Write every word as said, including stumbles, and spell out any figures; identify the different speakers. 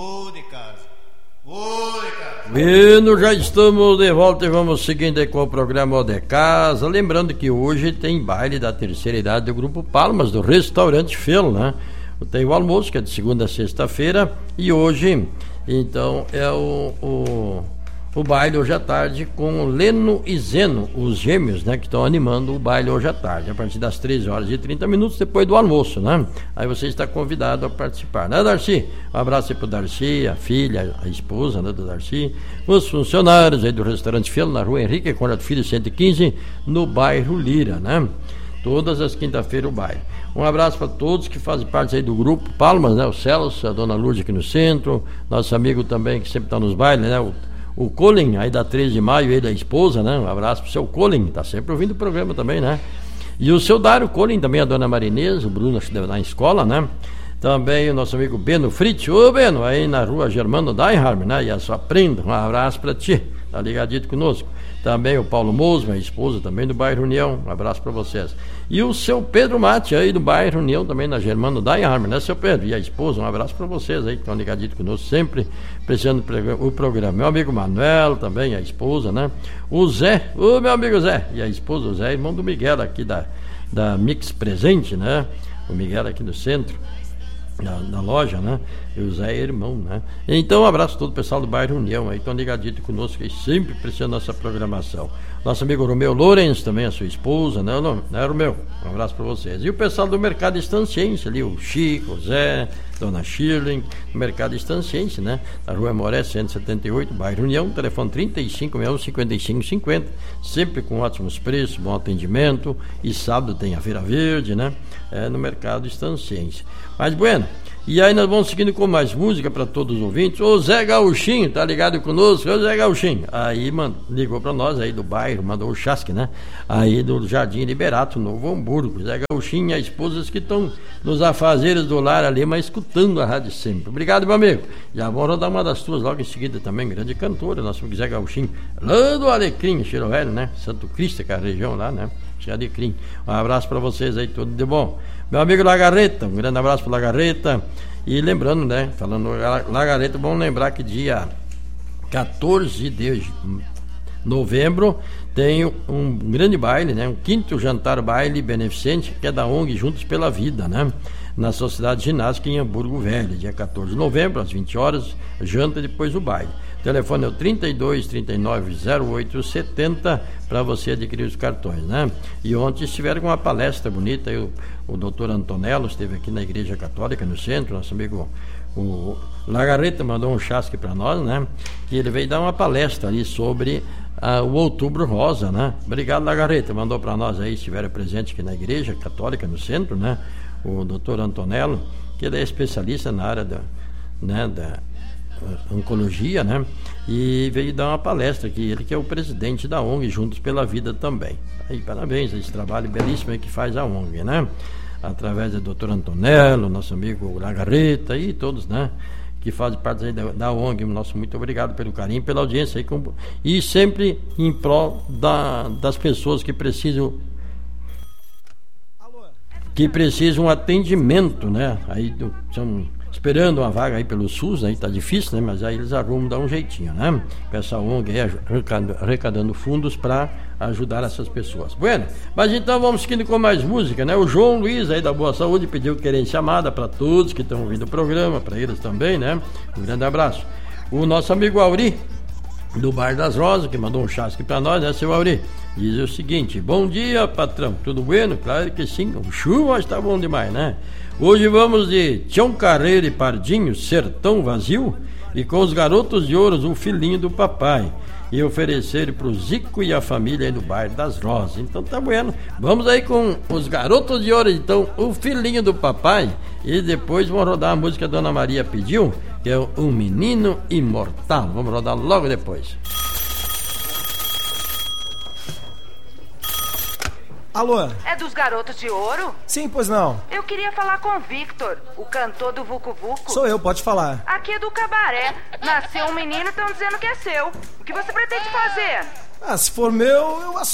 Speaker 1: de casa. Vou de casa.
Speaker 2: Bueno, já estamos de volta e vamos seguindo aí com o programa O de Casa. Lembrando que hoje tem baile da terceira idade do Grupo Palmas, do Restaurante Felo, né? Tem o almoço, que é de segunda a sexta-feira, e hoje, então, é o, o, o baile hoje à tarde com Leno e Zeno, os gêmeos, né, que estão animando o baile hoje à tarde, a partir das treze horas e trinta minutos, depois do almoço, né? Aí você está convidado a participar, né, Darcy? Um abraço aí pro Darcy, a filha, a esposa, né, do Darcy, os funcionários aí do Restaurante Felo, na rua Henrique Conrado Filho, cento e quinze, no bairro Lira, né? Todas as quinta-feiras o baile. Um abraço para todos que fazem parte aí do Grupo Palmas, né? O Celso, a Dona Lourdes aqui no centro, nosso amigo também que sempre está nos bailes, né? O, o Colin, aí da treze de maio, ele da esposa, né? Um abraço pro seu Colin, tá sempre ouvindo o programa também, né? E o seu Dário Colin, também a Dona Marinês, o Bruno acho que deve na escola, né? Também o nosso amigo Beno Fritz, ô Beno, aí na rua Germano Deinhardt, né? E a sua prenda, um abraço para ti, tá ligadito conosco. Também o Paulo Mosma, a esposa também do bairro União, um abraço para vocês. E o seu Pedro Mate aí do bairro União, também na Germano Deinhardt, né, seu Pedro? E a esposa, um abraço para vocês aí que estão ligaditos conosco, sempre prestigiando o programa. Meu amigo Manuel também, a esposa, né? O Zé, o meu amigo Zé, e a esposa, o Zé, irmão do Miguel aqui da, da Mix Presente, né? O Miguel aqui do centro. Na, na loja, né? E o Zé é irmão, né? Então, um abraço a todo o pessoal do bairro União aí, estão ligadito conosco e sempre prestando nossa programação. Nosso amigo Romeu Lourenço, também a sua esposa, né, não, né, Romeu? Um abraço para vocês. E o pessoal do Mercado Estanciense ali, o Chico, o Zé, Dona Shirley, Mercado Estanciense, né? Na rua Moré, cento e setenta e oito, bairro União, telefone trinta e cinco, sessenta e um, cinquenta e cinco, cinquenta, sempre com ótimos preços, bom atendimento, e sábado tem a Feira Verde, né? É, no Mercado Estanciense. Mas, bueno, e aí nós vamos seguindo com mais música para todos os ouvintes. O Zé Gauchinho, tá ligado conosco? Ô Zé Gauchinho, aí mano, ligou para nós aí do bairro, mandou o chasque, né? Aí do Jardim Liberato, Novo Hamburgo. Zé Gauchinho e a esposa que estão nos afazeres do lar ali, mas escutando a rádio sempre. Obrigado, meu amigo. Já vou rodar uma das tuas logo em seguida também, grande cantora, nosso amigo Zé Gauchinho, lá do Alecrim, Cheiro Velho, né? Santo Cristo, que é a região lá, né? Alecrim. Um abraço para vocês aí, tudo de bom. Meu amigo Lagarreta, um grande abraço para Lagarreta. E lembrando, né, falando Lagarreta, vamos lembrar que dia quatorze de novembro tem um grande baile, né, um quinto jantar baile beneficente, que é da O N G Juntos pela Vida, né, na Sociedade Ginástica em Hamburgo Velho, dia quatorze de novembro, às vinte horas, janta e depois o baile. O telefone é o trinta e dois, trinta e nove, zero oito setenta para você adquirir os cartões, né? E ontem estiveram com uma palestra bonita, eu, o doutor Antonello esteve aqui na Igreja Católica, no centro, nosso amigo o Lagarreta mandou um chasque para nós, né? Que ele veio dar uma palestra ali sobre uh, o Outubro Rosa, né? Obrigado, Lagarreta, mandou para nós aí, estiveram presentes aqui na Igreja Católica, no centro, né? O doutor Antonello, que ele é especialista na área da, né, da oncologia, né? E veio dar uma palestra aqui, ele que é o presidente da O N G Juntos pela Vida também. Aí, parabéns a esse trabalho belíssimo que faz a O N G, né? Através do doutor Antonello, nosso amigo Lagarreta e todos, né? Que fazem parte aí da, da O N G. Nosso muito obrigado pelo carinho, pela audiência aí, com, e sempre em prol da, das pessoas que precisam que precisam atendimento, né? Aí são esperando uma vaga aí pelo SUS, aí tá difícil, né? Mas aí eles arrumam, dá um jeitinho, né? Com essa O N G aí arrecadando fundos para ajudar essas pessoas. Bueno, mas então vamos seguindo com mais música, né? O João Luiz aí da Boa Saúde pediu querendo chamada para todos que estão ouvindo o programa, para eles também, né? Um grande abraço. O nosso amigo Auri, do Bar das Rosas, que mandou um chasque para nós, né, seu Auri? Diz o seguinte: bom dia, patrão, tudo bueno? Claro que sim, o chuva está bom demais, né? Hoje vamos de Tião Carreiro e Pardinho, Sertão Vazio, e com os Garotos de Ouros, o filhinho do papai, e oferecer para o Zico e a família aí no Bar das Rosas. Então tá bueno, vamos aí com os Garotos de Ouros, então, o filhinho do papai, e depois vamos rodar a música que a Dona Maria pediu, que é o Menino Imortal. Vamos rodar logo depois.
Speaker 3: Alô?
Speaker 4: É dos Garotos de Ouro?
Speaker 3: Sim, pois não.
Speaker 4: Eu queria falar com o Victor, o cantor do Vucu Vucu.
Speaker 3: Sou eu, pode falar.
Speaker 4: Aqui é do Cabaré. Nasceu um menino e estão dizendo que é seu. O que você pretende fazer?
Speaker 3: Ah, se for meu, eu assumo.